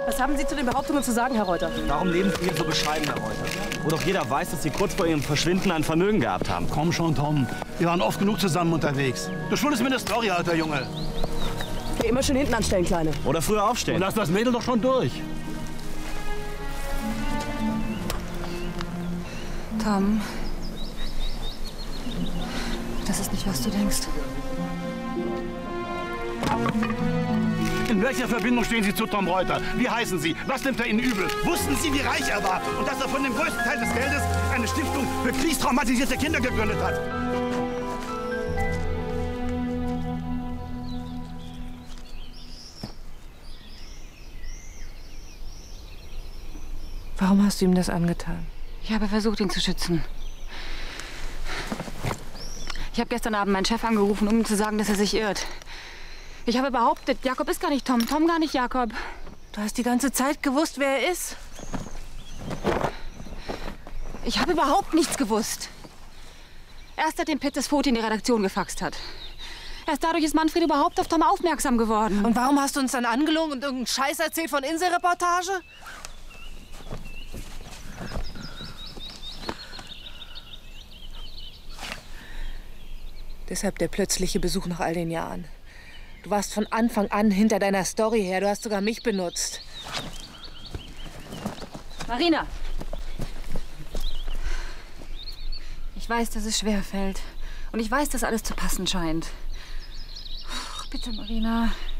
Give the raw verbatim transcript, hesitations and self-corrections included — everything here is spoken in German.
Was haben Sie zu den Behauptungen zu sagen, Herr Reuter? Warum leben Sie hier so bescheiden, Herr Reuter? Wo doch jeder weiß, dass Sie kurz vor Ihrem Verschwinden ein Vermögen gehabt haben. Komm schon, Tom. Wir waren oft genug zusammen unterwegs. Du schuldest mir eine Story, alter Junge. Okay, immer schön hinten anstellen, Kleine. Oder früher aufstehen. Und lass das Mädel doch schon durch. Tom, das ist nicht, was du denkst. In welcher Verbindung stehen Sie zu Tom Reuter? Wie heißen Sie? Was nimmt er Ihnen übel? Wussten Sie, wie reich er war? Und dass er von dem größten Teil des Geldes eine Stiftung für kriegstraumatisierte Kinder gegründet hat? Warum hast du ihm das angetan? Ich habe versucht, ihn zu schützen. Ich habe gestern Abend meinen Chef angerufen, um ihm zu sagen, dass er sich irrt. Ich habe behauptet, Jakob ist gar nicht Tom, Tom gar nicht Jakob. Du hast die ganze Zeit gewusst, wer er ist? Ich habe überhaupt nichts gewusst. Erst seitdem Pitt das Foto in die Redaktion gefaxt hat. Erst dadurch ist Manfred überhaupt auf Tom aufmerksam geworden. Und warum hast du uns dann angelogen und irgendeinen Scheiß erzählt von Inselreportage? Deshalb der plötzliche Besuch nach all den Jahren. Du warst von Anfang an hinter deiner Story her. Du hast sogar mich benutzt. Marina! Ich weiß, dass es schwer fällt. Und ich weiß, dass alles zu passen scheint. Ach, bitte, Marina.